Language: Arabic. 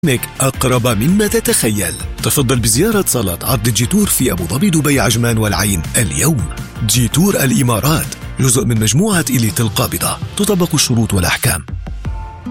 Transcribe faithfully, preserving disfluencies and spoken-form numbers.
هناك أقرب مما تتخيل. تفضل بزيارة صالة عرض جيتور في أبو ظبي دبي عجمان والعين اليوم. جيتور الإمارات جزء من مجموعة إليت القابضة، تطبق الشروط والأحكام.